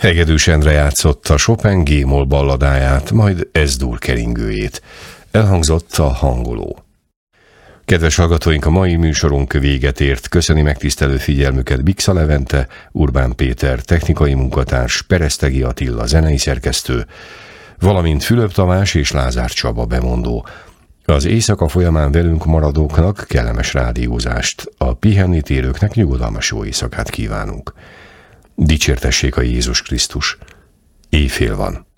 Hegedűs Endre játszotta Chopin G-moll balladáját, majd S-dur keringőjét. Elhangzott a hangoló. Kedves hallgatóink, a mai műsorunk véget ért. Köszöni megtisztelő figyelmüket Bixa Levente, Urbán Péter technikai munkatárs, Peresztegi Attila zenei szerkesztő, valamint Fülöp Tamás és Lázár Csaba bemondó. Az éjszaka folyamán velünk maradóknak kellemes rádiózást, a pihenni térőknek nyugodalmas jó éjszakát kívánunk. Dicsértessék a Jézus Krisztus. Éjfél van.